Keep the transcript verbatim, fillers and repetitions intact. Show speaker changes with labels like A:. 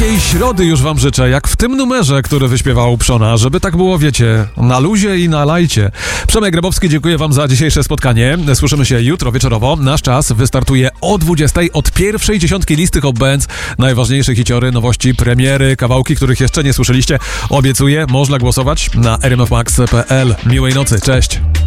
A: Takiej środy już wam życzę, jak w tym numerze, który wyśpiewał Przona, żeby tak było, wiecie, na luzie i na lajcie. Przemek Grabowski, dziękuję wam za dzisiejsze spotkanie. Słyszymy się jutro wieczorowo. Nasz czas wystartuje o dwudziestej, od pierwszej dziesiątki listy Hot Bands. Najważniejsze hiciory, nowości, premiery, kawałki, których jeszcze nie słyszeliście. Obiecuję, można głosować na r m f max kropka p l. Miłej nocy, cześć!